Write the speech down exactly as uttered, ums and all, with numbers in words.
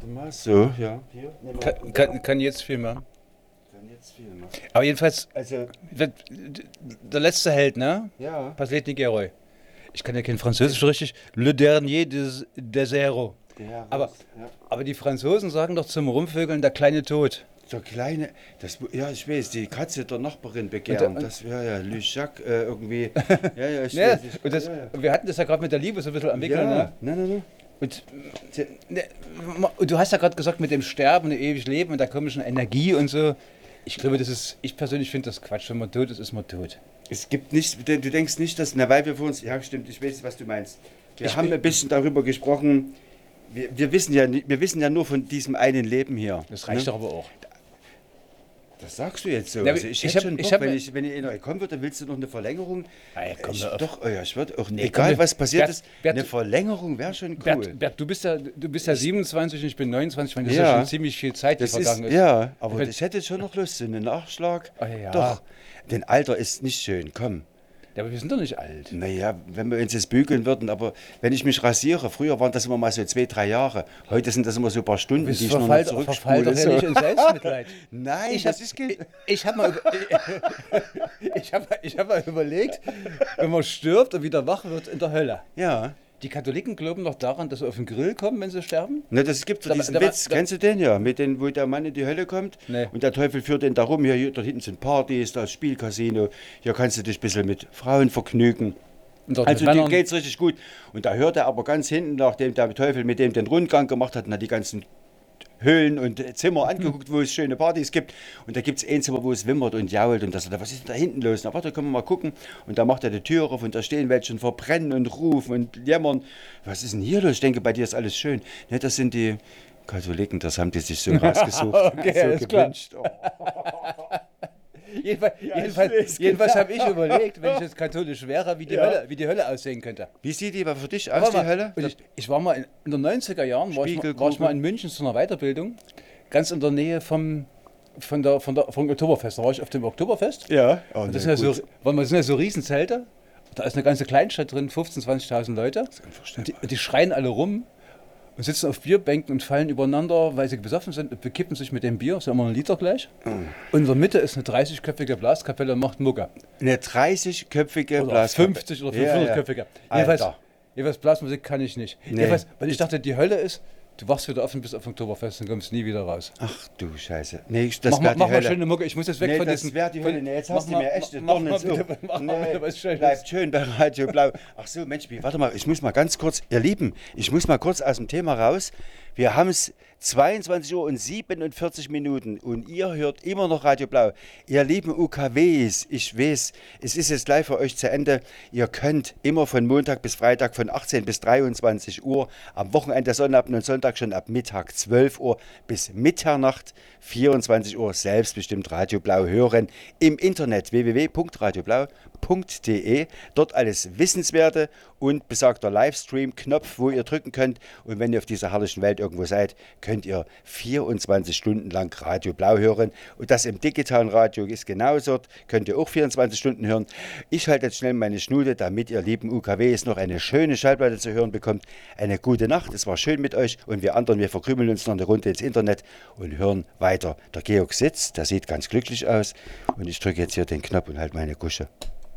Warte mal, so, ja. Hier, nimm mal. Kann, kann, kann jetzt viel machen. Kann jetzt viel machen. Aber jedenfalls, Also, der, der letzte Held, ne? ja. Paslet Guerrero. Ich kann ja kein Französisch richtig. Le dernier des, des Héros. Der Aber, ja. aber die Franzosen sagen doch zum Rumvögeln der kleine Tod. Der kleine, das, ja, ich weiß, die Katze der Nachbarin begehren. Und, das wäre ja, Le Jacques äh, irgendwie. Ja, ja, ich Ja, weiß. Ich, und das, ja, ja. wir hatten das ja gerade mit der Liebe so ein bisschen am Wickeln. Ja, Ne? nein, nein, nein. Und, ne, und du hast ja gerade gesagt, mit dem Sterben und dem ewig Leben und der komischen Energie und so. Ich glaube, das ist, ich persönlich finde das Quatsch. Wenn man tot ist, ist man tot. Es gibt nicht, du denkst nicht, dass, na, weil wir vor uns, ja, stimmt, ich weiß, was du meinst. Wir Ich haben bin- ein bisschen darüber gesprochen. Wir, wir, wissen ja, nicht- wir wissen ja nur von diesem einen Leben hier. Das reicht ne? doch aber auch. Das sagst du jetzt so. Ja, Also ich ich hätte hab- schon ich Bock, hab wenn mir- ich, wenn ihr neu kommen würde, willst du noch eine Verlängerung? Ey, komm, ich, hör auf. doch, oh ja, ich würde auch, Nee, egal komm, was passiert Bert- ist, Bert- eine Verlängerung wäre schon cool. Bert, Bert, du bist ja, du bist ja siebenundzwanzig und ich bin neunundzwanzig. Ich meine, das ist Ja. ja schon ziemlich viel Zeit, die das ist, vergangen ist. ja, aber Wenn- ich hätte schon noch Lust, so einen Nachschlag. Ah, ja. Doch, denn Alter ist nicht schön, komm. Ja, aber wir sind doch nicht alt. Naja, wenn wir uns jetzt bügeln würden, aber wenn ich mich rasiere, früher waren das immer mal so zwei, drei Jahre. Heute sind das immer so ein paar Stunden, Du bist die ich nur noch verfallt, verfallt doch zurückspule. ja nicht in Selbstmitleid. Nein, Ich das hab- ist kein... Ich, ich habe mal, über- ich hab, ich hab mal überlegt, wenn man stirbt und wieder wach wird in der Hölle. Ja, Die Katholiken glauben doch daran, dass sie auf den Grill kommen, wenn sie sterben. ne, das gibt so Da- diesen da war- Witz, da- kennst du den ja? Mit den, wo der Mann in die Hölle kommt Nee. und der Teufel führt den da rum, hier, hier dort hinten sind Partys, da ist Spielcasino, hier kannst du dich ein bisschen mit Frauen vergnügen. Und dort Also mit dem Männern- geht's richtig gut. Und da hört er aber ganz hinten, nachdem der Teufel mit dem den Rundgang gemacht hat, und hat die ganzen Höhlen und Zimmer angeguckt, wo es schöne Partys gibt. Und da gibt es ein Zimmer, wo es wimmert und jault. Und da sagt er, was ist denn da hinten los? Na warte, können wir mal gucken. Und da macht er die Tür auf und da stehen welche und verbrennen und rufen und jammern. Was ist denn hier los? Ich denke, bei dir ist alles schön. Ne, das sind die Katholiken, das haben die sich so rausgesucht. Okay, so alles klar. gewünscht. Oh. Jedenfalls, ich jedenfalls, weiß jedenfalls genau. habe ich überlegt, wenn ich jetzt katholisch wäre, wie die, Ja. Hölle, wie die Hölle aussehen könnte. Wie sieht die aber für dich aus, Warte die mal, Hölle? und Ich, ich war mal in, in den neunziger Jahren, war ich, mal, war ich Spiegelkugel. mal in München zu einer Weiterbildung, ganz in der Nähe vom, von der, von der, vom Oktoberfest. Da war ich auf dem Oktoberfest. Ja. Oh, Und das ne, sind, ja gut. so, weil man- das sind ja so Riesenzelte. Da ist eine ganze Kleinstadt drin, fünfzehntausend, zwanzigtausend Leute. Und die, unvorstellbar. und die schreien alle rum und sitzen auf Bierbänken und fallen übereinander, weil sie besoffen sind und bekippen sich mit dem Bier. Das ist ja immer ein Liter gleich. Und in der Mitte ist eine dreißigköpfige Blaskapelle und macht Mucke. Eine dreißigköpfige Oder Blaskapelle. fünfzig oder Ja, ja. fünfhundertköpfige. Jedenfalls, Alter. jedenfalls Blasmusik kann ich nicht. Nee. Jedenfalls, weil ich dachte, die Hölle ist, du wachst wieder auf und bist auf dem Oktoberfest und kommst nie wieder raus. Ach du Scheiße. Nee, das mach mal, wäre die mach mal Hölle. schöne Mucke. Ich muss jetzt weg Nee, von das diesem... wäre die von- Hölle. Nee, jetzt mach hast du mal- mir echt mach den mal Dorn ins bitte- Ohr. mach mal bitte was Schönes. Bleibt schön bei Radio Blau. Ach so, Mensch, wie- warte mal, ich muss mal ganz kurz, ihr Lieben, ich muss mal kurz aus dem Thema raus. Wir haben es zweiundzwanzig Uhr und siebenundvierzig Minuten und ihr hört immer noch Radio Blau. Ihr lieben U K Ws, ich weiß, es ist jetzt gleich für euch zu Ende. Ihr könnt immer von Montag bis Freitag von achtzehn bis dreiundzwanzig Uhr, am Wochenende Sonnabend und Sonntag schon ab Mittag zwölf Uhr bis Mitternacht vierundzwanzig Uhr selbstbestimmt Radio Blau hören. Im Internet w w w punkt radio blau punkt d e. Dort alles Wissenswerte und besagter Livestream-Knopf, wo ihr drücken könnt. Und wenn ihr auf dieser herrlichen Welt irgendwo seid, könnt ihr vierundzwanzig Stunden lang Radio Blau hören. Und das im digitalen Radio ist genauso. Könnt ihr auch vierundzwanzig Stunden hören. Ich halte jetzt schnell meine Schnute, damit ihr lieben U K Ws noch eine schöne Schallplatte zu hören bekommt. Eine gute Nacht. Es war schön mit euch. Und wir anderen, wir verkrümeln uns noch eine Runde ins Internet und hören weiter. Der Georg sitzt, der sieht ganz glücklich aus. Und ich drücke jetzt hier den Knopf und halte meine Gusche.